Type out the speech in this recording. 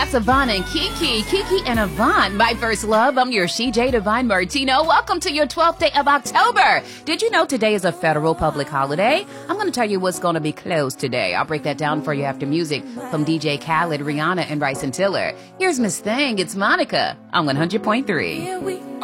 That's Yvonne and Kiki. Kiki and Yvonne, my first love. I'm your CJ Divine Martino. Welcome to your 12th day of October. Did you know today is a federal public holiday? I'm going to tell you what's going to be closed today. I'll break that down for you after music from DJ Khaled, Rihanna, and Bryson Tiller. Here's Miss Thing. It's Monica on 100.3.